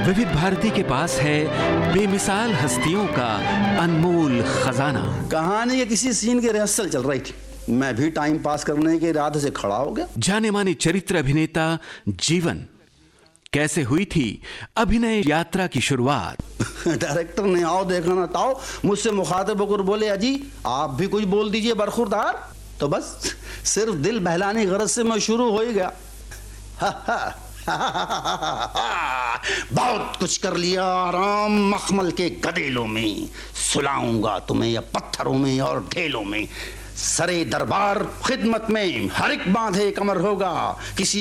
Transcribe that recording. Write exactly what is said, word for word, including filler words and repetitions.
विविध भारती के पास है बेमिसाल हस्तियों का अनमोल खजाना। कहानी के किसी सीन की रिहर्सल चल रही थी, मैं भी टाइम पास करने के इरादे से खड़ा हो गया। जाने माने चरित्र अभिनेता जीवन, कैसे हुई थी अभिनय यात्रा की शुरुआत। डायरेक्टर ने आओ देखा ना ताओ मुझसे मुखातिब होकर बोले, अजी आप भी कुछ बोल दीजिए बरखुरदार। तो बस सिर्फ दिल बहलाने की गरज से मैं शुरू हो ही गया। बहुत कुछ कर लिया आराम मखमल के गदेलों में, सुलाऊंगा तुम्हें या पत्थरों में और ढेलों में। सरे दरबार खिदमत में हर एक बांधे कमर होगा, किसी